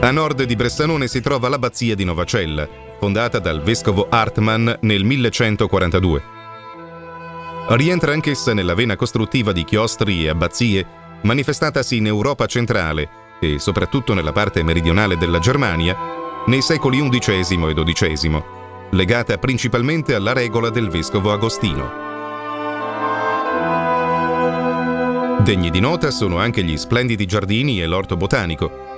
A nord di Bressanone si trova l'abbazia di Novacella, fondata dal vescovo Hartmann nel 1142. Rientra anch'essa nella vena costruttiva di chiostri e abbazie, manifestatasi in Europa centrale e soprattutto nella parte meridionale della Germania nei secoli XI e XII, legata principalmente alla regola del vescovo Agostino. Degni di nota sono anche gli splendidi giardini e l'orto botanico,